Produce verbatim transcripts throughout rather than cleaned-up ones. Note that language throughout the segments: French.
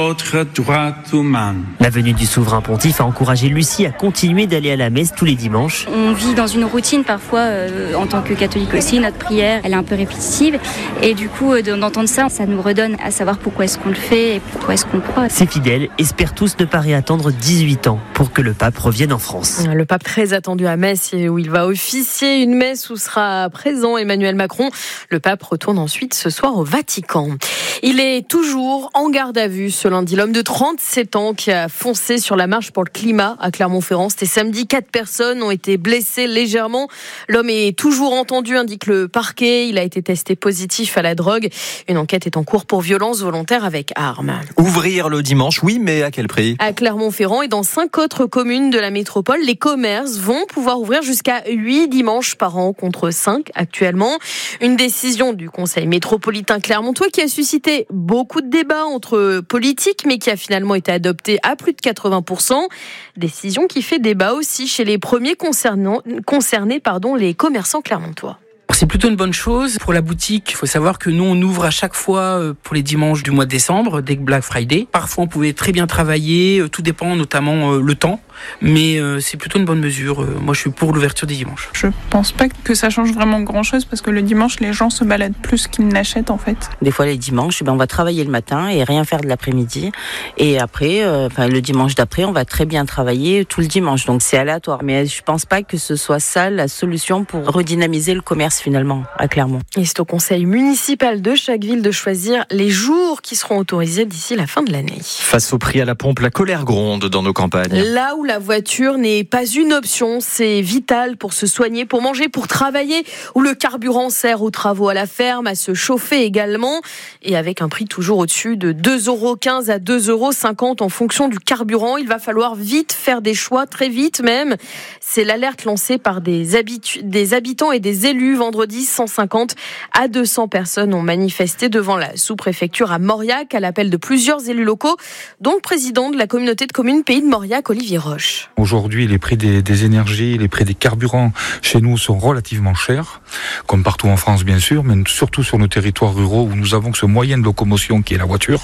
Autre droit humain. La venue du souverain pontife a encouragé Lucie à continuer d'aller à la messe tous les dimanches. On vit dans une routine parfois, euh, en tant que catholique aussi, notre prière, elle est un peu répétitive. Et du coup, euh, d'entendre ça, ça nous redonne à savoir pourquoi est-ce qu'on le fait et pourquoi est-ce qu'on croit. Ces fidèles espèrent tous ne pas réattendre dix-huit ans pour que le pape revienne en France. Le pape très attendu à Metz, où il va officier une messe où sera présent Emmanuel Macron. Le pape retourne ensuite ce soir au Vatican. Il est toujours en garde à vue ce lundi. L'homme de trente-sept ans qui a foncé sur la marche pour le climat à Clermont-Ferrand. C'était samedi, quatre personnes ont été blessées légèrement. L'homme est toujours entendu, indique le parquet. Il a été testé positif à la drogue. Une enquête est en cours pour violence volontaire avec arme. Ouvrir le dimanche, oui, mais à quel prix ? À Clermont-Ferrand et dans cinq autres communes de la métropole, les commerces vont pouvoir ouvrir jusqu'à huit dimanches par an contre cinq actuellement. Une décision du conseil métropolitain clermontois qui a suscité beaucoup de débats entre politiques, mais qui a finalement été adoptée à plus de quatre-vingts pour cent. Décision qui fait débat aussi chez les premiers concernant, concernés, pardon, les commerçants clermontois. C'est plutôt une bonne chose. Pour la boutique, il faut savoir que nous, on ouvre à chaque fois pour les dimanches du mois de décembre, dès que Black Friday. Parfois, on pouvait très bien travailler, tout dépend notamment le temps. Mais c'est plutôt une bonne mesure. Moi, je suis pour l'ouverture des dimanches. Je pense pas que ça change vraiment grand-chose parce que le dimanche, les gens se baladent plus qu'ils n'achètent en fait. Des fois, les dimanches, ben, on va travailler le matin et rien faire de l'après-midi. Et après, euh, enfin, le dimanche d'après, on va très bien travailler tout le dimanche. Donc, c'est aléatoire. Mais je pense pas que ce soit ça la solution pour redynamiser le commerce finalement à Clermont. Et c'est au conseil municipal de chaque ville de choisir les jours qui seront autorisés d'ici la fin de l'année. Face au prix à la pompe, la colère gronde dans nos campagnes. Là où la voiture n'est pas une option, c'est vital pour se soigner, pour manger, pour travailler, où le carburant sert aux travaux à la ferme, à se chauffer également, et avec un prix toujours au-dessus de deux euros quinze à deux euros cinquante en fonction du carburant. Il va falloir vite faire des choix, très vite même. C'est l'alerte lancée par des, habitu- des habitants et des élus. Vendredi, cent cinquante à deux cents personnes ont manifesté devant la sous-préfecture à Mauriac à l'appel de plusieurs élus locaux, dont le président de la communauté de communes Pays de Mauriac, Olivier Roche. Aujourd'hui, les prix des, des énergies, les prix des carburants chez nous sont relativement chers, comme partout en France bien sûr, mais surtout sur nos territoires ruraux où nous avons ce moyen de locomotion qui est la voiture.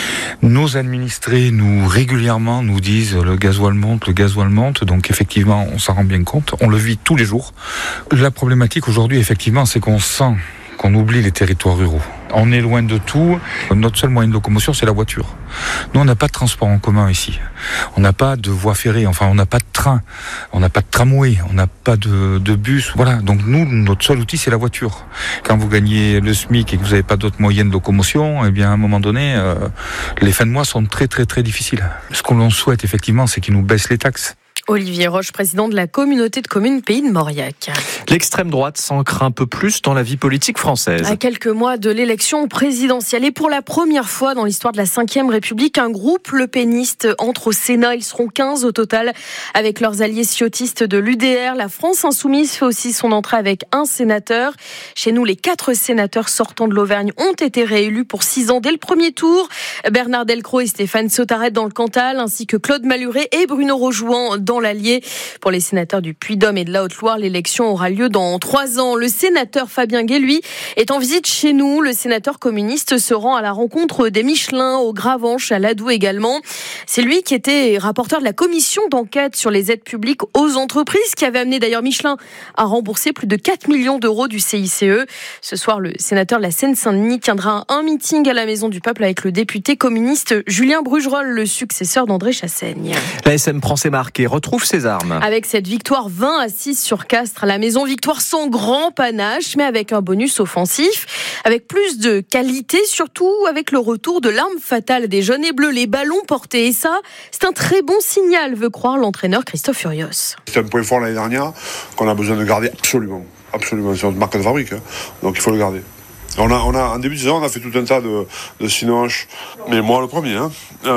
Nos administrés nous régulièrement nous disent le gasoil monte, le gasoil monte, donc effectivement on s'en rend bien compte, on le vit tous les jours. La problématique aujourd'hui effectivement c'est qu'on sent qu'on oublie les territoires ruraux. On est loin de tout. Notre seul moyen de locomotion, c'est la voiture. Nous, on n'a pas de transport en commun ici. On n'a pas de voie ferrée. Enfin, on n'a pas de train. On n'a pas de tramway. On n'a pas de, de bus. Voilà. Donc, nous, notre seul outil, c'est la voiture. Quand vous gagnez le SMIC et que vous n'avez pas d'autres moyens de locomotion, eh bien, à un moment donné, euh, les fins de mois sont très, très, très difficiles. Ce qu'on l'on souhaite, effectivement, c'est qu'ils nous baissent les taxes. Olivier Roche, président de la communauté de communes Pays de Mauriac. L'extrême droite s'ancre un peu plus dans la vie politique française. À quelques mois de l'élection présidentielle et pour la première fois dans l'histoire de la cinquième République, un groupe lepéniste entre au Sénat. Ils seront quinze au total avec leurs alliés ciotistes de l'U D R. La France insoumise fait aussi son entrée avec un sénateur. Chez nous, les quatre sénateurs sortants de l'Auvergne ont été réélus pour six ans dès le premier tour. Bernard Delcros et Stéphane Sautarès dans le Cantal, ainsi que Claude Malhuret et Bruno Rojouan dans l'Allier. Pour les sénateurs du Puy-de-Dôme et de la Haute-Loire, l'élection aura lieu dans trois ans. Le sénateur Fabien Gay, lui, est en visite chez nous. Le sénateur communiste se rend à la rencontre des Michelin, au Gravenche, à Ladoux également. C'est lui qui était rapporteur de la commission d'enquête sur les aides publiques aux entreprises, qui avait amené d'ailleurs Michelin à rembourser plus de quatre millions d'euros du C I C E. Ce soir, le sénateur de la Seine-Saint-Denis tiendra un meeting à la Maison du Peuple avec le député communiste Julien Brugerolles, le successeur d'André Chassaigne. La S M prend ses marques et retrouve ses armes. Avec cette victoire vingt à six sur Castres à la maison, victoire sans grand panache, mais avec un bonus offensif, avec plus de qualité, surtout avec le retour de l'arme fatale des jaunes et bleus, les ballons portés. Et ça, c'est un très bon signal, veut croire l'entraîneur Christophe Furios. C'est un point fort l'année dernière qu'on a besoin de garder absolument. Absolument, c'est notre marque de fabrique, hein. Donc il faut le garder. On a, on a, en début de saison, on a fait tout un tas de, de sinoches, mais moi le premier, hein,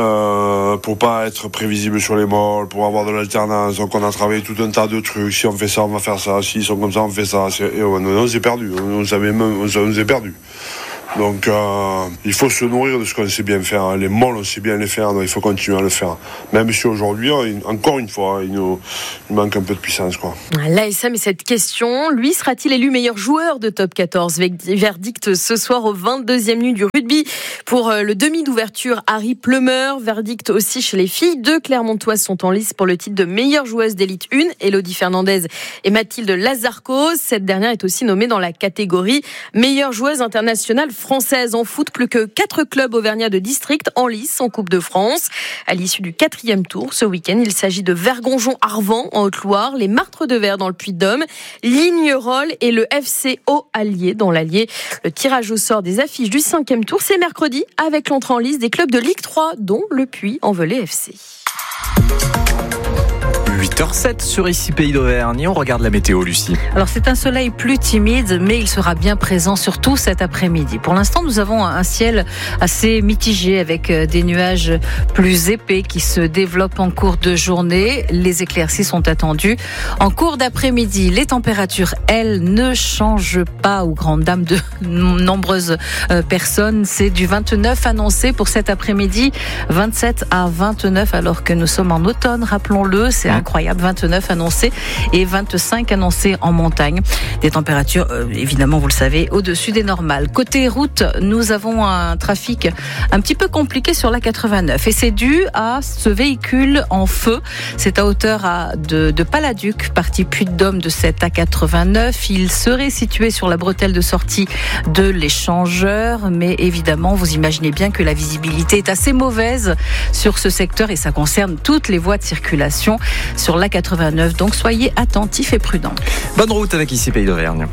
euh, pour pas être prévisible sur les molles, pour avoir de l'alternance. Donc on a travaillé tout un tas de trucs. Si on fait ça, on va faire ça. S'ils sont comme ça, on fait ça. Et on, on s'est perdu. On, savait même, on, on s'est perdu. Donc euh, il faut se nourrir de ce qu'on sait bien faire. Les molles, on sait bien les faire, donc il faut continuer à le faire. Même si aujourd'hui, encore une fois, il nous il manque un peu de puissance, quoi. L'A S M et cette question, lui sera-t-il élu meilleur joueur de top quatorze? Verdict ce soir au vingt-deuxième nuit du rugby pour le demi d'ouverture Harry Plummer. Verdict aussi chez les filles. Deux Clermontoises sont en lice pour le titre de meilleure joueuse d'élite un, Elodie Fernandez et Mathilde Lazarcos. Cette dernière est aussi nommée dans la catégorie meilleure joueuse internationale française. En foot, plus que quatre clubs auvergnats de district en lice en Coupe de France. À l'issue du quatrième tour, ce week-end, il s'agit de Vergonjon-Arvent en Haute-Loire, les Martres de Verre dans le Puy-de-Dôme, Lignerolles et le F C Haut-Allier dans l'Allier. Le tirage au sort des affiches du cinquième tour, c'est mercredi avec l'entrée en lice des clubs de Ligue trois, dont le Puy-en-Velay F C. huit heures sept sur Ici Pays d'Auvergne. On regarde la météo, Lucie. Alors c'est un soleil plus timide, mais il sera bien présent surtout cet après-midi. Pour l'instant, nous avons un ciel assez mitigé avec des nuages plus épais qui se développent en cours de journée. Les éclaircies sont attendues en cours d'après-midi. Les températures, elles, ne changent pas aux grandes dames de nombreuses personnes. C'est du vingt-neuf annoncé pour cet après-midi, vingt-sept à vingt-neuf alors que nous sommes en automne, rappelons-le. C'est incroyable. Incroyable, vingt-neuf annoncés et vingt-cinq annoncés en montagne. Des températures, euh, évidemment, vous le savez, au-dessus des normales. Côté route, nous avons un trafic un petit peu compliqué sur la quatre-vingt-neuf et c'est dû à ce véhicule en feu. C'est à hauteur à, de, de Paladuc, partie Puy-de-Dôme de cette A quatre-vingt-neuf. Il serait situé sur la bretelle de sortie de l'échangeur, mais évidemment, vous imaginez bien que la visibilité est assez mauvaise sur ce secteur et ça concerne toutes les voies de circulation sur l'A quatre-vingt-neuf, donc soyez attentifs et prudents. Bonne route avec Ici Pays d'Auvergne.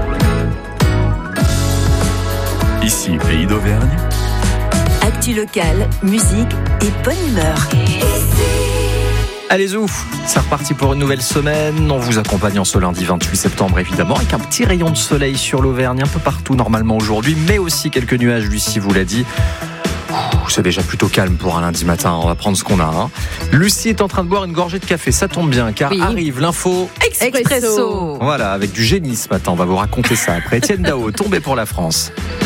Ici Pays d'Auvergne. Actu locale, musique et bonne humeur. Allez zou, c'est reparti pour une nouvelle semaine. On vous accompagne en ce lundi vingt-huit septembre évidemment, avec un petit rayon de soleil sur l'Auvergne un peu partout normalement aujourd'hui, mais aussi quelques nuages, Lucie vous l'a dit. C'est déjà plutôt calme pour un lundi matin, on va prendre ce qu'on a. Hein. Lucie est en train de boire une gorgée de café, ça tombe bien, car oui. Arrive l'info Expresso. Voilà, avec du génie ce matin, on va vous raconter ça après. Etienne Dao, tombé pour la France.